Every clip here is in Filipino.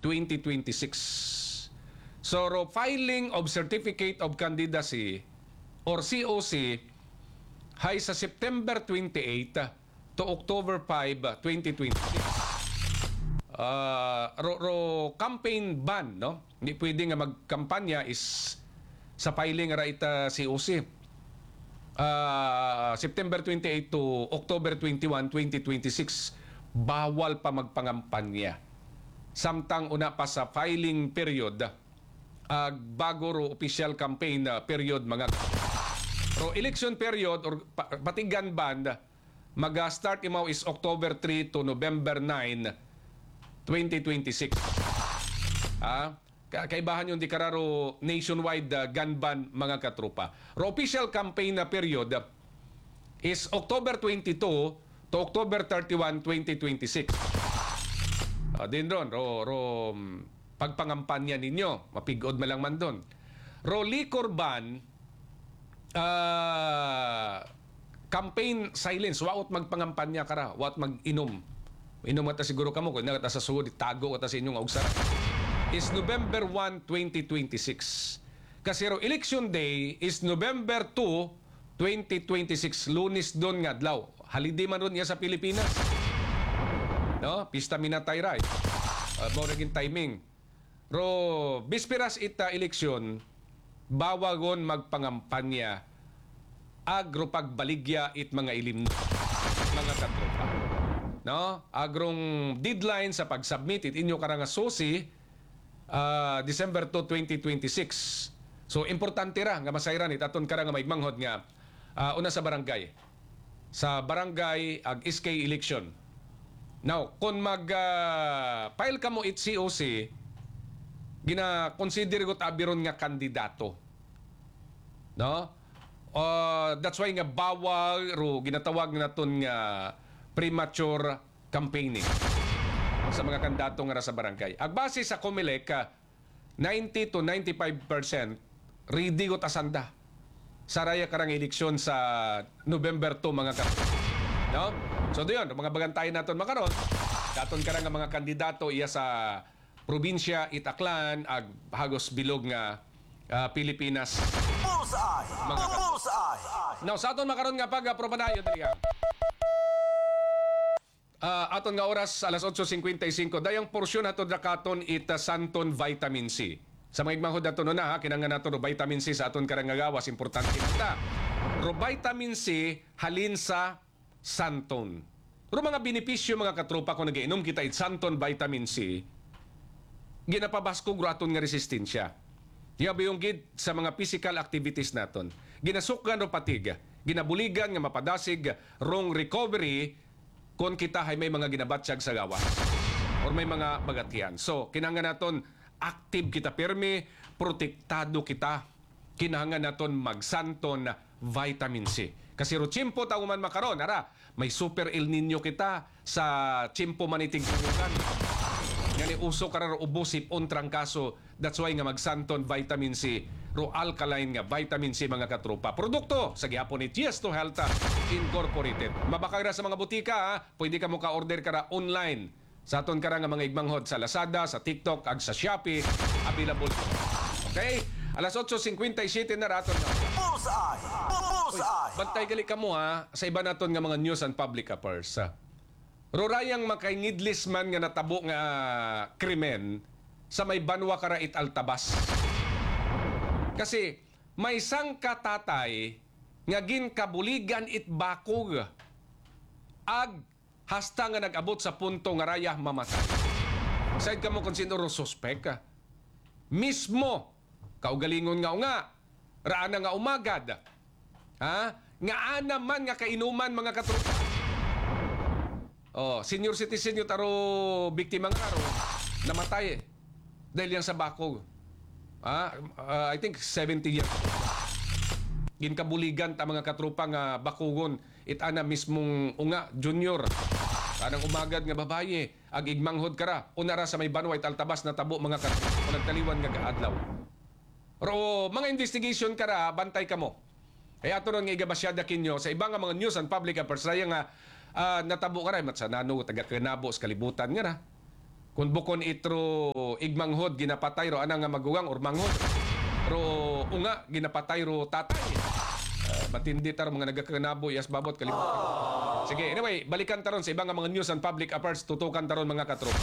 2026. So, filing of Certificate of Candidacy or COC hay sa September 28 to October 5, 2026. Campaign ban, no? Hindi pwede nga magkampanya is sa filing ra ita COC. September 28 to October 21, 2026, bawal pa magpangampanya. Samtang una pa sa filing period, bago ro official campaign period mga ro election period or patigan band mag-start imaw is October 3 to November 9, 2026. Kaibahan yung di kararo nationwide gun ban mga katropa. Ro official campaign na period is October 22 to October 31, 2026. Din ron, pagpangampanya ninyo, mapigod malang man doon. Ro liquor ban, campaign silence, waot magpangampanya kara, waot mag-inom. Inom ata siguro kamo, kung nakata sa sugod, itago ata sa inyong augsara. Is November 1, 2026. Kasi ro election day is November 2, 2026, Lunes doon nga adlaw. Holiday man doon niya sa Pilipinas. No? Pista minatay ra. Mao naging timing. Ro bisperas ita eleksyon, bawagon magpangampanya agro pagbaligya it mga ilim mga katropa. No? Agrong deadline sa pag-submit it inyo karang susi December 2, 2026. So importante ra nga masayran it aton karang maigmanghod nga una sa barangay. Sa barangay ag SK election. Now, kung mag-file ka mo it COC, gina-consider ko tabiron nga kandidato. No? That's why nga bawal ro ginatawag naton nga premature campaigning sa mga kandidato nga sa barangay. Agbase sa COMELEC, 90 to 95% ready ko tasanda. Saraya karang eleksyon sa November 2 mga kandidato. No? So doon, mga bagantayin natin makaroon. Daton ka nga mga kandidato iya sa probinsya, Itaklan, ag hagos bilog nga Pilipinas. Mga Now, sa aton makaroon nga pag-propadayon talaga. Aton nga oras, alas 8:55. Dayang porsyon aton dakaton ita Santon Vitamin C. Sa mga igmahod aton na, kinanga nato ro vitamin C sa aton karang gawas, importante nata. Ro vitamin C halin sa Santon. Pero mga benepisyo mga katropa kung nagiinom kita it Santon Vitamin C, ginapabaskog aton nga resistensya. Yabi yung gid sa mga physical activities naton. Ginasukgan o patig, ginabuligan nga mapadasig wrong recovery kung kita ay may mga ginabatsyag sa gawas or may mga bagatian. So, kinahanglan naton active kita perme, protektado kita. Kinahanglan naton mag-Santon Vitamin C. Kasi ro tiyempo tayo man makaron, ara, may super El Nino kita sa tiyempo maniting tulugan. Ngani uso ka ro ubosip ontrang kaso. That's why nga mag-Santon Vitamin C, ro alkaline nga vitamin C mga katropa. Produkto sa gihapon ni Tiesto Health Incorporated. Mabakag ra sa mga butika, pwede ka mo ka-order kara online. Sa aton kara nga mga igmanghod sa Lazada, sa TikTok, ag sa Shopee, available. Okay? Alas 8:57 na raton na. Bantay gali ka mo sa iba naton nga mga news and public affairs. Rurayang makaingidlis man nga natabo nga krimen sa may Banwa Karait Altabas. Kasi may isang katatay nga ginkabuligan it bakog ag hasta nga nag-abot sa punto nga rayah mamatay. Said ka mo kung sino ro suspect ka. Mismo kaugalingon nga raana nga umagad. Nga ana man nga kainuman mga katropa. Senior citizen yung taro biktima nga ro namatay dahil yan sa bakog. I think 70 years. Ginkabuligan ta mga katropa nga bakugon it ana mismong unga junior. Kanang umagad nga babaye ag igmanghod kara unara sa may Banwa Altabas na tabo mga katropa nagtaliwan nga kaadlaw. Pero mga investigation kara bantay kamo. Kaya ato ron nga igabasyada kinyo sa ibang mga news and public affairs raya nga natabo ka rin sa nano taga Kanabo sa kalibutan nga na. Kung bukon itro igmanghod ginapatay ro anang nga maguwang or manghod. Ro unga ginapatay ro tatay. Matindi taro mga nagkakanabo yas babot kalimutan. Sige, anyway, balikan taron sa ibang nga mga news and public affairs, tutukan taron mga katrop.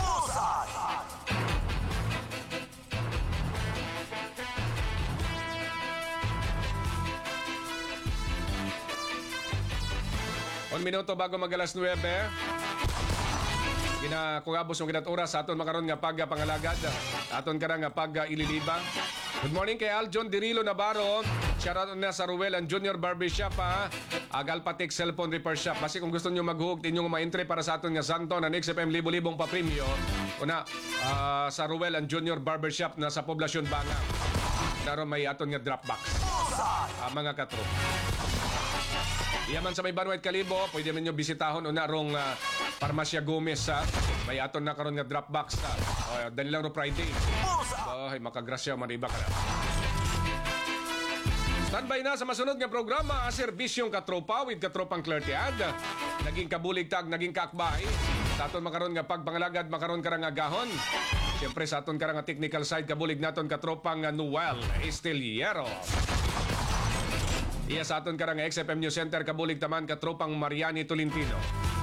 Un minuto bago mag alas 9. Kinakugabos ng kinat oras sa aton makaron nga pagpangalagad. Aton karang nga ililiba. Good morning kay Aljon Dirilo Navarro. Shoutout na sa Ruel and Junior Barbershop ha. Agalpatic Cellphone Repair Shop. Basi kung gusto nyo mag-hook, inyong ma-entry para sa aton nga Santo na XFM libo-libong pa-premio. Una, sa Ruel and Junior Barbershop na sa Poblasyon Banga. Naroon may aton nga drop box. Mga katro. Iyaman sa may Banwait Kalibo, pwede man nyo bisitahon una rong Parmasya Gomez ha. May aton na karon nga drop box ha. Dali lang ro Friday. Ay, makagrasya man iba ka na. Standby na sa masunod nga programa, serbisyong katropa with katropang Clartiad. Naging kabulig tag, naging kakbay. Sa aton makaron nga pagpangalagad, makaron karang agahon. Siyempre sa aton karang nga technical side, kabulig naton katropang Noel Estiliero. Iya sa aton karang XFM News Center, kabulig taman katropang Mariani Tolentino.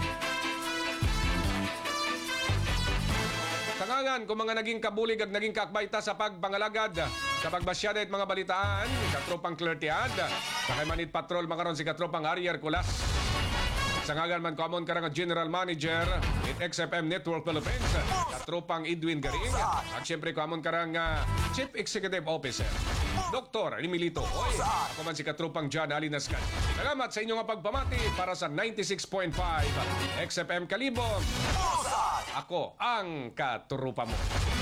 Sangangan kung mga naging kabulig at naging kakbaita sa pagpangalagad, sa pagbasyada at mga balitaan, katropang Clartiad, sa kay Manit Patrol makaron si katropang Arier Kulas. Sangangan man common karang General Manager at XFM Network Philippines, katropang Edwin Garing, at siyempre common karang Chief Executive Officer Dr. Emilito Oy. Ako man si katropang John Alinascan. Salamat sa inyong pagpamati para sa 96.5 XFM Kalibo. Ako ang katrupa mo.